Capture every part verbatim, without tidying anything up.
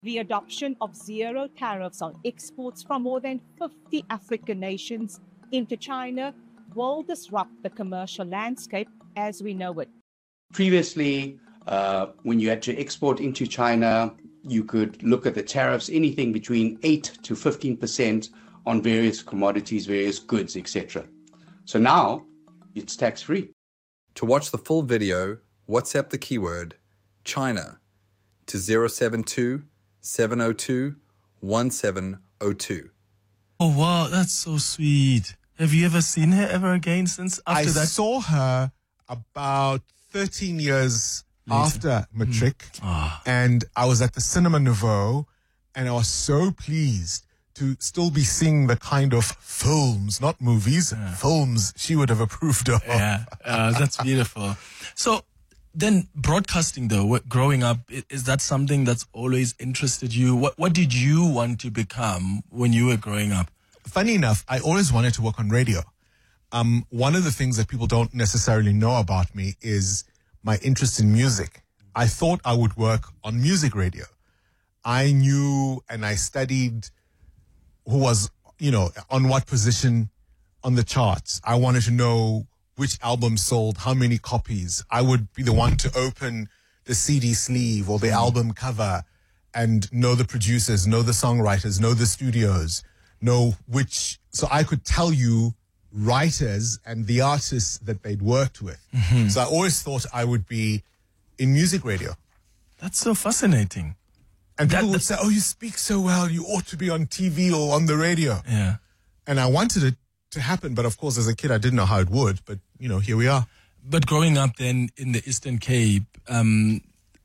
the adoption of zero tariffs on exports from more than fifty African nations into China will disrupt the commercial landscape as we know it. Previously, uh, when you had to export into China, you could look at the tariffs, anything between eight to fifteen percent on various commodities, various goods, et cetera. So now it's tax-free. To watch the full video, WhatsApp the keyword China to zero seven two, seven zero two, one seven zero two. Oh, wow, that's so sweet. Have you ever seen her ever again since after I that? I saw her about thirteen years Later. after Matric, mm. oh. and I was at the Cinema Nouveau, and I was so pleased to still be seeing the kind of films, not movies, yeah. films she would have approved of. Yeah, uh, that's beautiful. So then broadcasting, though, growing up, is that something that's always interested you? What What did you want to become when you were growing up? Funny enough, I always wanted to work on radio. Um, one of the things that people don't necessarily know about me is my interest in music. I thought I would work on music radio. I knew and I studied who was, you know, on what position on the charts. I wanted to know which album sold, how many copies. I would be the one to open the C D sleeve or the album cover and know the producers, know the songwriters, know the studios, know which, so I could tell you writers and the artists that they'd worked with. Mm-hmm. So I always thought I would be in music radio. That's so fascinating. And that, people would say, oh, you speak so well, you ought to be on T V or on the radio. Yeah. And I wanted it to happen, but of course, as a kid, I didn't know how it would, but, you know, here we are. But growing up then in the Eastern Cape, um,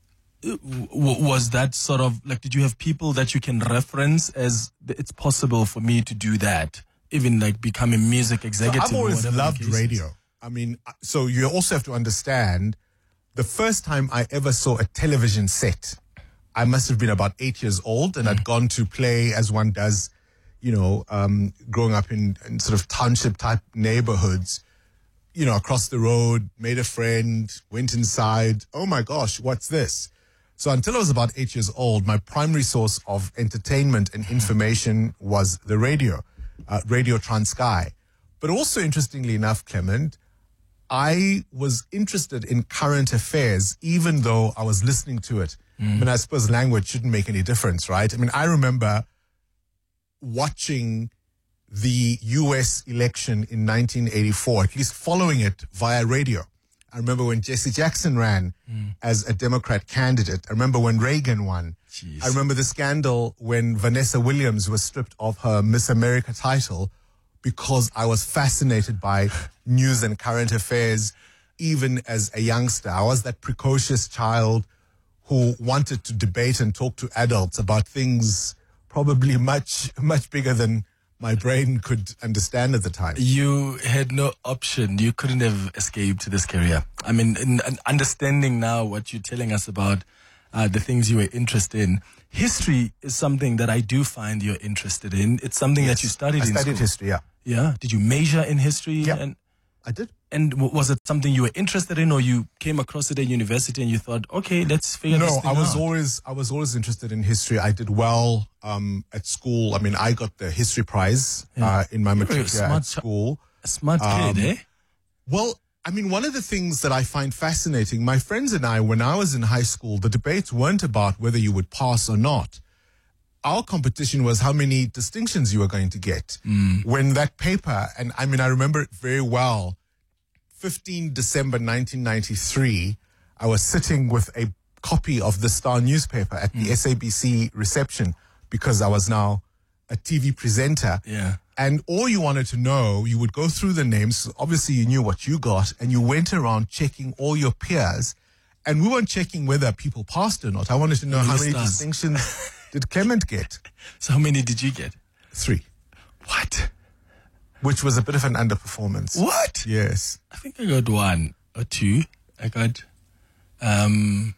w- was that sort of, like, did you have people that you can reference as it's possible for me to do that? Even like become a music executive. So I've always loved radio. I mean, so you also have to understand, the first time I ever saw a television set, I must have been about eight years old, and mm. I'd gone to play, as one does, you know, um, growing up in, in sort of township type neighborhoods, you know, across the road, made a friend, went inside. Oh my gosh, what's this? So until I was about eight years old, my primary source of entertainment and information was the radio. Uh, Radio Transkei. But also, interestingly enough, Clement, I was interested in current affairs, even though I was listening to it. Mm. I mean, I suppose language shouldn't make any difference, right? I mean, I remember watching the U S election in nineteen eighty-four, at least following it via radio. I remember when Jesse Jackson ran mm. as a Democrat candidate. I remember when Reagan won. Jeez. I remember the scandal when Vanessa Williams was stripped of her Miss America title because I was fascinated by news and current affairs, even as a youngster. I was that precocious child who wanted to debate and talk to adults about things probably much, much bigger than my brain could understand at the time. You had no option. You couldn't have escaped this career. I mean, in, in understanding now what you're telling us about uh, the things you were interested in, history is something that I do find you're interested in. It's something yes, that you studied I in studied school. history, yeah. Yeah? Did you major in history? Yeah, and, I did. And w- was it something you were interested in, or you came across it at university and you thought, okay, let's figure no, this thing out? No, I was always, I was always interested in history. I did well um, at school. I mean, I got the history prize yeah. uh, in my matric year at school. A smart um, kid, eh? Well, I mean, one of the things that I find fascinating, my friends and I, when I was in high school, the debates weren't about whether you would pass or not. Our competition was how many distinctions you were going to get. Mm. When that paper, and I mean, I remember it very well, fifteenth December nineteen ninety-three, I was sitting with a copy of the Star newspaper at the mm. S A B C reception because I was now a T V presenter. Yeah. And all you wanted to know, you would go through the names. Obviously, you knew what you got, and you went around checking all your peers. And we weren't checking whether people passed or not. I wanted to know how many stars. distinctions did Clement get. So how many did you get? Three. What? Which was a bit of an underperformance. What? Yes. I think I got one or two. I got um,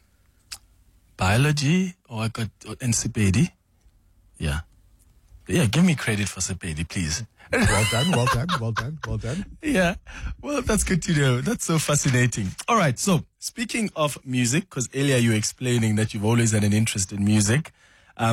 biology, or I got Nsipedi. Yeah. Yeah, give me credit for Sepedi, please. Well done, well done, well done, well done. Yeah, well, that's good to know. That's so fascinating. All right, so speaking of music, because earlier you were explaining that you've always had an interest in music,